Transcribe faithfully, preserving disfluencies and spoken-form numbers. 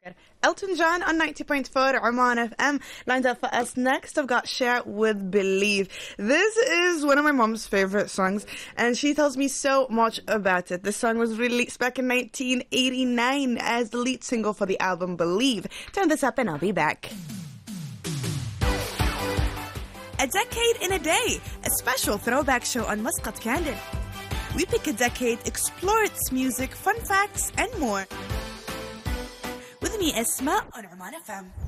Elton John on ninety point four Oman F M. Lined up for us next, I've got Share with Believe. This is one of my mom's favorite songs, and she tells me so much about it. This song was released back in nineteen eighty-nine as the lead single for the album Believe. Turn this up and I'll be back. A Decade in a Day, a special throwback show on Muscat Candid. We pick a decade, explore its music, fun facts, and more. With me, Esma, on Oman F M.